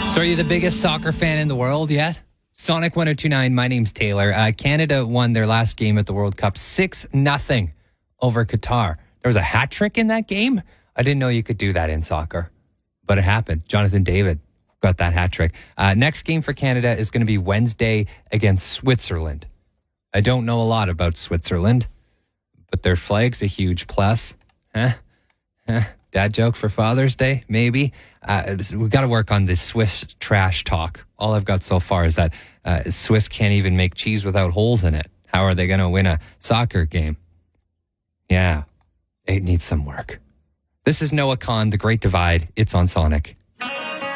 So are you the biggest soccer fan in the world yet? Sonic 1029, my name's Taylor. Canada won their last game at the World Cup 6-0 over Qatar. There was a hat trick in that game. I didn't know you could do that in soccer, but it happened. Jonathan David got that hat trick. Next game for Canada is going to be Wednesday against Switzerland. I don't know a lot about Switzerland, but their flag's a huge plus. Dad joke for Father's Day, maybe. We've got to work on this Swiss trash talk. All I've got so far is that Swiss can't even make cheese without holes in it. How are they going to win a soccer game? Yeah, it needs some work. This is Noah Khan, The Great Divide. It's on Sonic.